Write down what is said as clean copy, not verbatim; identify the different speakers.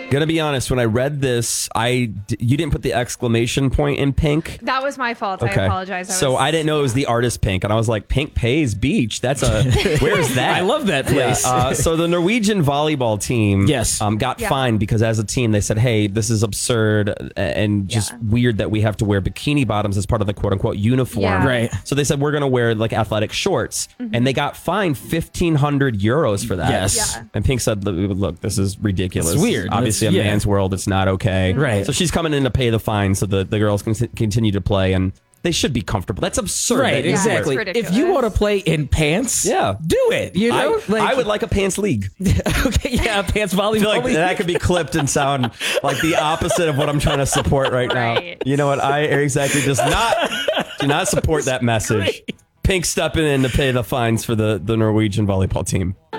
Speaker 1: Gonna be honest, when I read this, you didn't put the exclamation point in pink.
Speaker 2: That was my fault.
Speaker 1: Okay.
Speaker 2: I apologize.
Speaker 1: I didn't know it was the artist Pink, and I was like, Pink Pays Beach. That's where's that?
Speaker 3: I love that place.
Speaker 1: Yeah, so the Norwegian volleyball team got fined because as a team they said, hey, this is absurd and just weird that we have to wear bikini bottoms as part of the quote unquote uniform.
Speaker 2: Yeah.
Speaker 3: Right.
Speaker 1: So they said we're going to wear like athletic shorts, and they got fined 1,500 euros for that.
Speaker 3: Yes.
Speaker 2: Yeah.
Speaker 1: And Pink said, look, this is ridiculous.
Speaker 3: It's weird.
Speaker 1: Obviously, a man's world, it's not okay.
Speaker 3: Right.
Speaker 1: So she's coming in to pay the fine so the girls can continue to play, and they should be comfortable. That's absurd.
Speaker 3: Right, exactly. If you want to play in pants, do it. You know,
Speaker 1: I would like a pants league.
Speaker 3: Okay, yeah, pants volleyball.
Speaker 1: I feel like that could be clipped and sound like the opposite of what I'm trying to support right now. You know what? I exactly do not support that message. Pink stepping in to pay the fines for the Norwegian volleyball team.